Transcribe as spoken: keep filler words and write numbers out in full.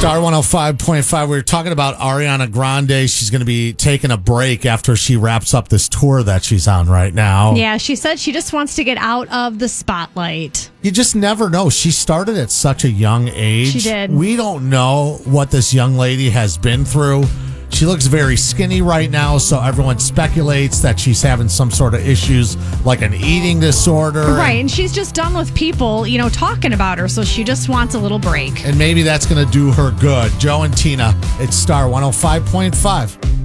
Star one oh five point five. We were talking about Ariana Grande. She's going to be taking a break after she wraps up this tour that she's on right now. Yeah, she said she just wants to get out of the spotlight. You just never know. She started at such a young age. She did. We don't know what this young lady has been through. She looks very skinny right now, so everyone speculates that she's having some sort of issues like an eating disorder. Right, and she's just done with people, you know, talking about her, so she just wants a little break. And maybe that's going to do her good. Joe and Tina, it's Star one oh five point five.